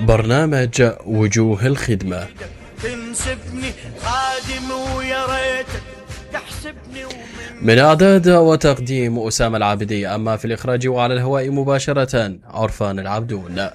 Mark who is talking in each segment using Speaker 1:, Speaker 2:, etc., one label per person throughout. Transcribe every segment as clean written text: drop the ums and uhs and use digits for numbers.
Speaker 1: برنامج وجوه الخدمة.
Speaker 2: تنسبني خادم ويا ريتك تحسبني
Speaker 1: من إعداد وتقديم أسامة العابدي، أما في الإخراج وعلى الهواء مباشرة عرفان العبدون.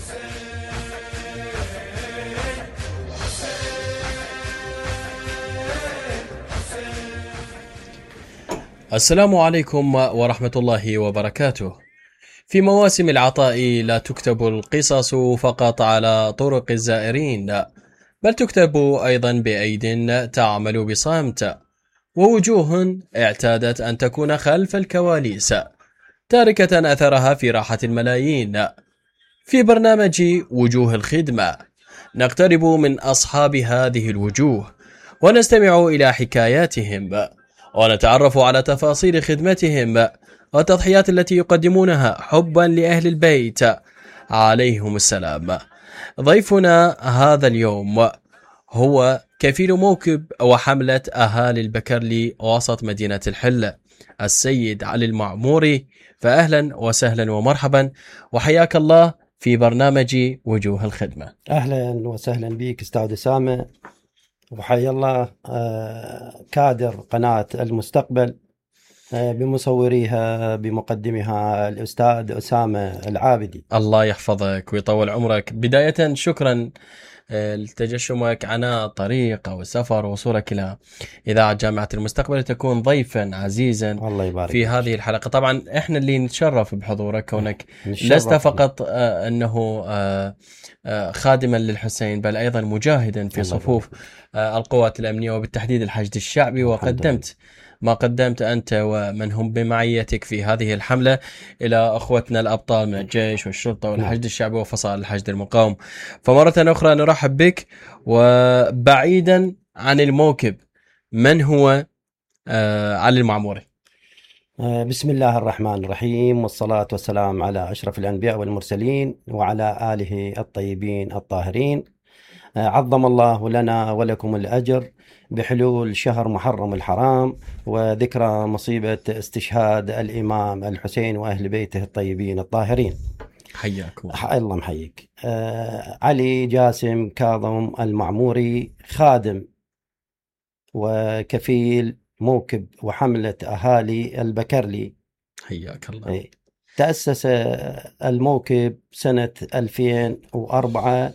Speaker 1: السلام عليكم ورحمة الله وبركاته. في مواسم العطاء لا تكتب القصص فقط على طرق الزائرين، بل تكتب أيضا بأيد تعمل بصمت، ووجوه اعتادت أن تكون خلف الكواليس تاركة أثرها في راحة الملايين. في برنامج وجوه الخدمة نقترب من أصحاب هذه الوجوه ونستمع إلى حكاياتهم، ونتعرف على تفاصيل خدمتهم والتضحيات التي يقدمونها حبا لأهل البيت عليهم السلام. ضيفنا هذا اليوم هو كفيل موكب وحملة أهالي البكرلي وسط مدينة الحلة، السيد علي المعموري. فأهلا وسهلا ومرحبا وحياك الله في برنامج وجوه الخدمة.
Speaker 3: أهلا وسهلا بك أستاذ أسامة، وحيا الله كادر قناة المستقبل بمصوريها بمقدمها الأستاذ أسامة العابدي.
Speaker 1: الله يحفظك ويطول عمرك. بداية شكرا لتجشمك عنا طريق والسفر ووصولك إلى إذاعة جامعة المستقبل، تكون ضيفا عزيزا
Speaker 3: الله يبارك
Speaker 1: في هذه الحلقة. طبعا إحنا اللي نتشرف بحضورك، كونك
Speaker 3: نشرف
Speaker 1: لست فقط أنه خادما للحسين، بل أيضا مجاهدا في صفوف القوات الأمنية وبالتحديد الحشد الشعبي، وقدمت ما قدمت أنت ومن هم بمعيتك في هذه الحملة إلى أخوتنا الأبطال من الجيش والشرطة والحشد الشعبي وفصائل الحشد المقاوم. فمرة أخرى نرحب بك. وبعيدا عن الموكب، من هو علي المعموري؟
Speaker 3: بسم الله الرحمن الرحيم، والصلاة والسلام على أشرف الأنبياء والمرسلين وعلى آله الطيبين الطاهرين. عظم الله لنا ولكم الأجر بحلول شهر محرم الحرام وذكرى مصيبة استشهاد الإمام الحسين وأهل بيته الطيبين الطاهرين.
Speaker 1: حياكم
Speaker 3: الله محييك. علي جاسم كاظم المعموري، خادم وكفيل موكب وحملة أهالي البكرلي.
Speaker 1: حياك الله.
Speaker 3: تأسس الموكب سنة 2004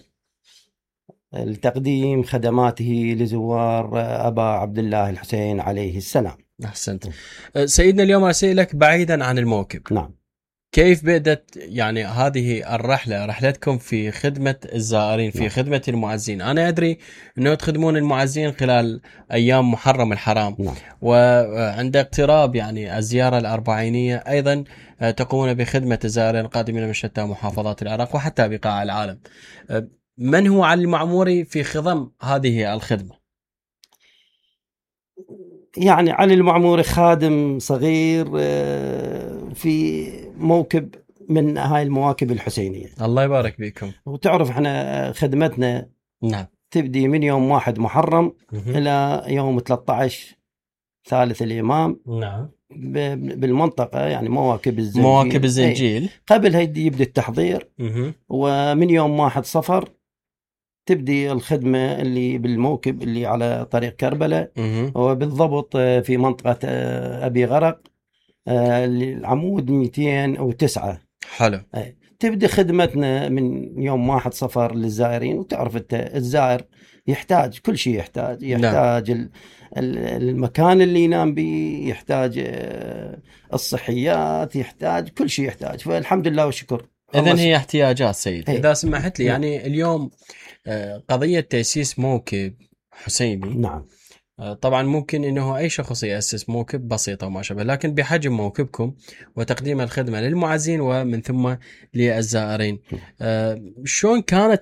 Speaker 3: لتقديم خدماته لزوار أبا عبد الله الحسين عليه السلام.
Speaker 1: أحسنت. سيدنا، اليوم أسألك بعيدا عن الموكب.
Speaker 3: نعم.
Speaker 1: كيف بدأت يعني هذه الرحلة، رحلتكم في خدمة الزائرين، في خدمة المعزين؟ أنا أدري أنه تخدمون المعزين خلال أيام محرم الحرام.
Speaker 3: نعم.
Speaker 1: وعند اقتراب يعني الزيارة الأربعينية أيضا تقومون بخدمة الزائرين القادمين من شتى محافظات العراق وحتى بقاع العالم. من هو علي المعموري في خضم هذه الخدمة؟
Speaker 3: يعني علي المعموري خادم صغير في موكب من هاي المواكب الحسينية.
Speaker 1: الله يبارك بكم.
Speaker 3: وتعرف احنا خدمتنا
Speaker 1: نعم
Speaker 3: تبدي من يوم 1 محرم إلى يوم 13 ثالث الإمام.
Speaker 1: نعم.
Speaker 3: بالمنطقة يعني مواكب الزنجيل.
Speaker 1: مواكب الزنجيل.
Speaker 3: قبل هيدي يبدأ التحضير. ومن يوم 1 صفر تبدي الخدمة اللي بالموكب اللي على طريق كربلاء، وبالضبط في منطقة أبي غرق، العمود 209.
Speaker 1: حلو.
Speaker 3: تبدي خدمتنا من يوم 1 صفر للزائرين. وتعرف أنت الزائر يحتاج كل شيء، يحتاج المكان اللي ينام به، يحتاج الصحيات، يحتاج كل شيء يحتاج. فالحمد لله والشكر.
Speaker 1: إذن هي احتياجات سيد. إذا سمحت لي، يعني اليوم قضية تأسيس موكب حسيني.
Speaker 3: نعم.
Speaker 1: طبعا ممكن انه اي شخص يأسس موكب بسيطة وما شابه، لكن بحجم موكبكم وتقديم الخدمة للمعزين ومن ثم للزائرين، شلون كانت